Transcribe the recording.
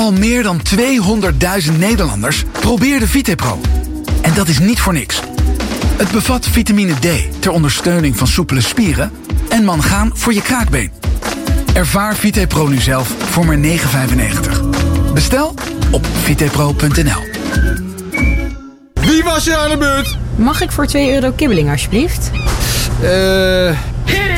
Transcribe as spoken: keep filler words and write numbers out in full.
Al meer dan tweehonderdduizend Nederlanders probeerden VitePro. En dat is niet voor niks. Het bevat vitamine D ter ondersteuning van soepele spieren en mangaan voor je kraakbeen. Ervaar VitePro nu zelf voor maar negen vijfennegentig. Bestel op vitepro punt n l. Wie was er aan de beurt? Mag ik voor twee euro kibbeling alsjeblieft? Eh...